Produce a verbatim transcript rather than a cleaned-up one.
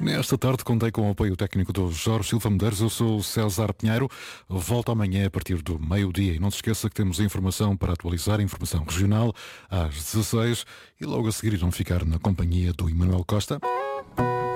Nesta tarde contei com o apoio técnico do Jorge Silva Medeiros. Eu sou o César Pinheiro. Volto amanhã a partir do meio-dia. E não se esqueça que temos informação para atualizar, informação regional às dezasseis e logo a seguir irão ficar na companhia do Emanuel Costa.